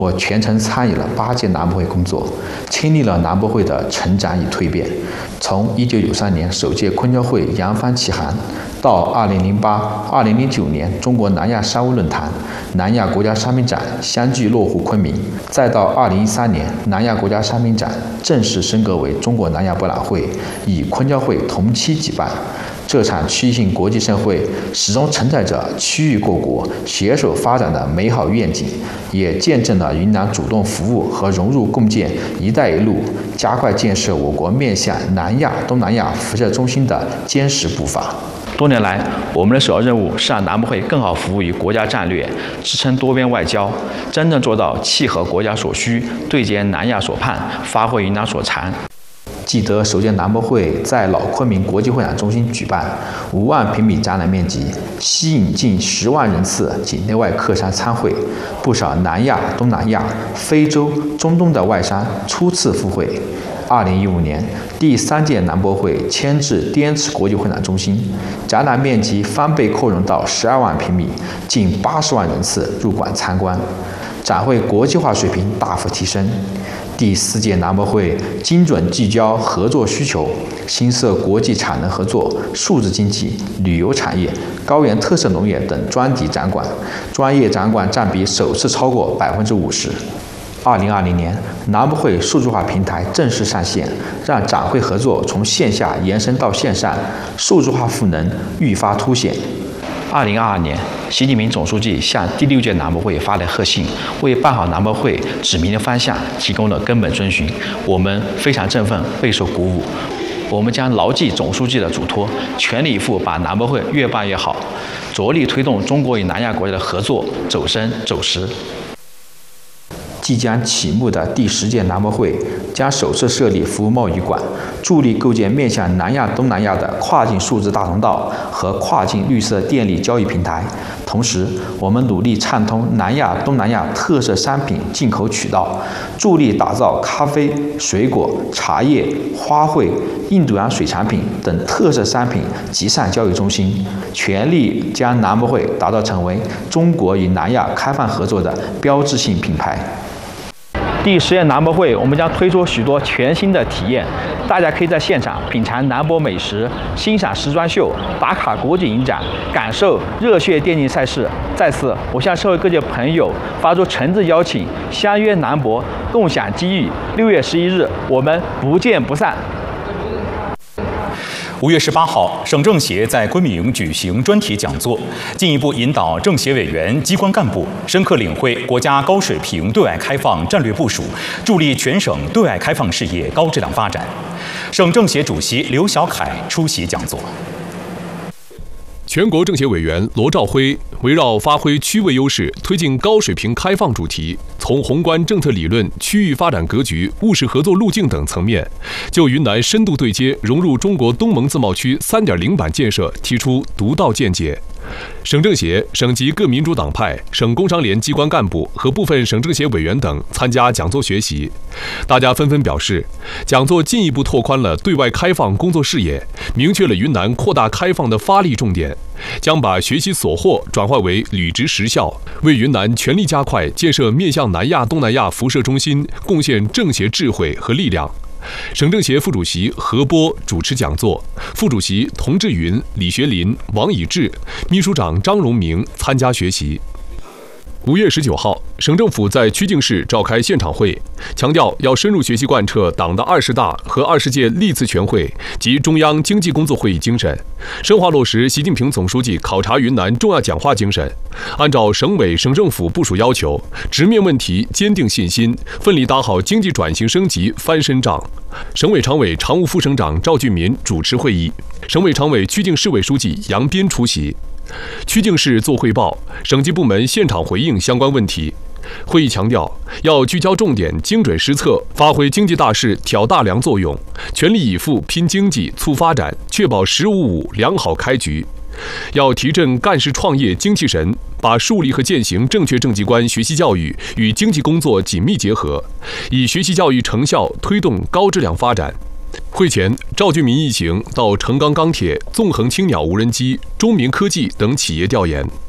我全程参与了8届南博会工作，亲历了南博会的成长与蜕变。从1993年首届昆交会扬帆起航，到2008、2009年中国南亚商务论坛、南亚国家商品展相继落户昆明，再到2013年南亚国家商品展正式升格为中国南亚博览会，与昆交会同期举办。这场区域性国际盛会始终承载着区域各国携手发展的美好愿景，也见证了云南主动服务和融入共建“一带一路”，加快建设我国面向南亚、东南亚辐射中心的坚实步伐。 多年来，我们的首要任务是让南博会更好服务于国家战略，支撑多边外交，真正做到契合国家所需，对接南亚所盼，发挥云南所长。 记得首届南博会在老昆明国际会展中心举办，5万平米展览面积，吸引近10万人次境内外客商参会，不少南亚、东南亚、非洲、中东的外商初次赴会。2015年，第3届南博会迁至滇池国际会展中心，展览面积翻倍扩容到12万平米，近80万人次入馆参观，展会国际化水平大幅提升。第4届南博会精准聚焦合作需求，新设国际产能合作、数字经济、旅游产业、高原特色农业等专题展馆，专业展馆占比首次超过50%。2020年，南博会数字化平台正式上线，让展会合作从线下延伸到线上，数字化赋能愈发凸显。 2022年，习近平总书记向第6届南博会发来贺信，为办好南博会指明的方向提供了根本遵循，我们非常振奋，备受鼓舞。我们将牢记总书记的嘱托，全力以赴把南博会越办越好，着力推动中国与南亚国家的合作走深走实。 即将启幕的第10届南博会将首次设立服务贸易馆，助力构建面向南亚、东南亚的跨境数字大通道和跨境绿色电力交易平台。同时，我们努力畅通南亚、东南亚特色商品进口渠道，助力打造咖啡、水果、茶叶、花卉、印度洋水产品等特色商品集散交易中心，全力将南博会打造成为中国与南亚开放合作的标志性品牌。 第10届南博会，我们将推出许多全新的体验，大家可以在现场品尝南博美食，欣赏时装秀，打卡国际影展，感受热血电竞赛事。在此，我向社会各界朋友发出诚挚邀请，相约南博，共享机遇。6月11日，我们不见不散。 5月18号，省政协在昆明举行专题讲座，进一步引导政协委员、机关干部深刻领会国家高水平对外开放战略部署，助力全省对外开放事业高质量发展。省政协主席刘小凯出席讲座。 全国政协委员罗兆辉围绕发挥区位优势、推进高水平开放主题，从宏观政策理论、区域发展格局、务实合作路径等层面，就云南深度对接融入中国东盟自贸区3.0版建设提出独到见解。省政协、省级各民主党派、省工商联机关干部和部分省政协委员等参加讲座学习，大家纷纷表示，讲座进一步拓宽了对外开放工作视野，明确了云南扩大开放的发力重点，将把学习所获转化为履职实效，为云南全力加快建设面向南亚、东南亚辐射中心贡献政协智慧和力量。省政协副主席何波主持讲座，副主席童志云、李学林、王以志，秘书长张荣明参加学习。5月19号，省政府在曲靖市召开现场会，强调要深入学习贯彻党的20大和20届历次全会及中央经济工作会议精神，深化落实习近平总书记考察云南重要讲话精神，按照省委省政府部署要求，直面问题，坚定信心，奋力打好经济转型升级翻身仗。省委常委常务副省长赵俊民主持会议，省委常委曲靖市委书记杨斌出席。曲靖市做汇报，省级部门现场回应相关问题。会议强调，要聚焦重点，精准施策，发挥经济大势挑大梁作用，全力以赴拼经济促发展，确保“15+5”良好开局。要提振干事创业精气神，把树立和践行正确政绩观学习教育与经济工作紧密结合，以学习教育成效推动高质量发展。会前，赵俊民一行到成钢钢铁、纵横青鸟无人机、中民科技等企业调研。